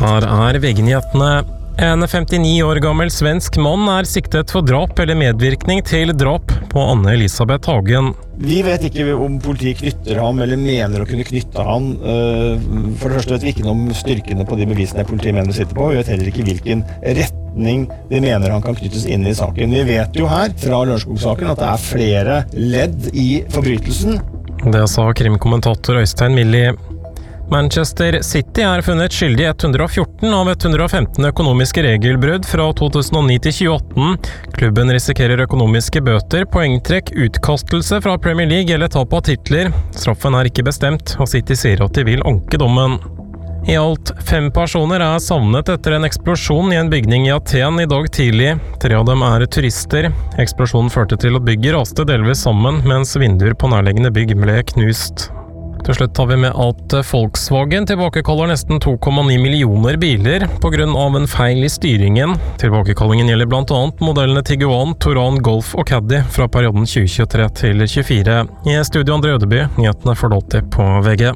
Her VG-nyhetene. En 59 år gammel svensk mann siktet for drap eller medvirkning til drap på Anne Elisabeth Hagen. Vi vet ikke om politiet knytter ham eller mener å kunne knytte ham. For det første vet vi ikke noe om styrkene på de bevisene politiet mener å sitte på. Vi vet heller ikke hvilken retning de mener han kan knyttes inn i saken. Vi vet jo her fra Lørenskog-saken at det flere ledd i forbrytelsen. Det sa krimkommentator Øystein Millie. Manchester City funnet skyldig 114 av 115 økonomiske regelbrudd fra 2009 til 2018. Klubben risikerer økonomiske bøter, poengtrekk, utkastelse fra Premier League eller tap av titler. Straffen ikke bestemt, og City sier at de vil anke dommen. I alt 5 personer savnet etter en eksplosjon i en bygning i Aten i dag tidlig. 3 av dem turister. Eksplosjonen førte til at bygget raste delvis sammen, mens vinduer på nærliggende bygg ble knust. Til slutt tar vi med at Volkswagen tilbakekaller nesten 2,9 millioner biler på grunn av en feil i styringen. Tilbakekallingen gjelder blant annet modellene Tiguan, Touran, Golf og Caddy fra perioden 2023 til 2024. I studio André Ødeby, nyhetene for alltid på VG.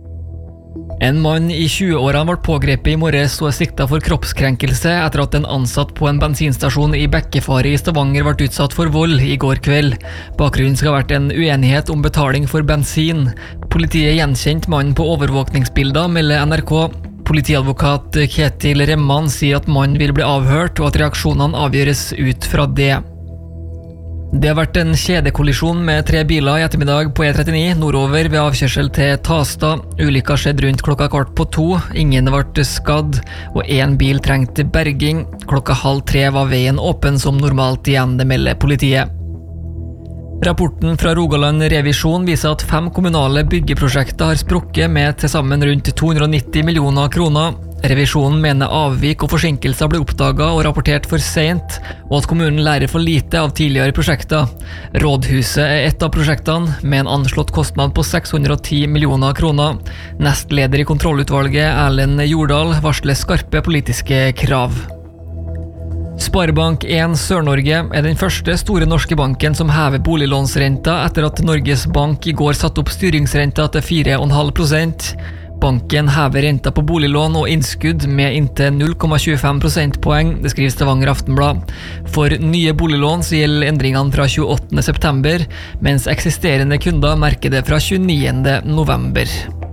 En mann i 20-årene ble pågrepet i morges og siktet for kroppskrenkelse etter at en ansatt på en bensinstasjon i Bekkefaret i Stavanger ble utsatt for vold i går kveld. Bakgrunnen skal ha vært en uenighet om betaling for bensin. Politiet gjenkjente mannen på overvåkningsbilder, melder NRK. Politiadvokat Ketil Remman sier at mannen vil bli avhørt og at reaksjonene avgjøres ut fra det. Det har vært en kjedekollisjon med 3 biler i ettermiddag på E39 nordover ved avkjørsel til Tasta. Ulykka skjedde rundt 2:15. Ingen ble skadd, og 1 bil trengte berging. 2:30 var veien åpen som normalt igjen, det melder politiet. Rapporten fra Rogaland Revisjon viser at 5 kommunale byggeprosjekter har sprukket med til sammen rundt 290 millioner kroner. Revisjonen mener avvik og forsinkelser ble oppdaget og rapportert for sent, og at kommunen lærer for lite av tidligere prosjekter. Rådhuset et av prosjektene, med en anslått kostnad på 610 millioner kroner. Nestleder i kontrollutvalget, Erlend Jordal, varsler skarpe politiske krav. Sparebank 1 Sør-Norge den første store norske banken som hever boliglånsrenta etter at Norges Bank i går satte opp styringsrenta til 4,5%. Banken hever renta på boliglån og innskudd med inntil 0,25 prosentpoeng, det skriver Stavanger Aftenblad. For nye boliglån så gjelder endringene fra 28. september, mens eksisterende kunder merker det fra 29. november.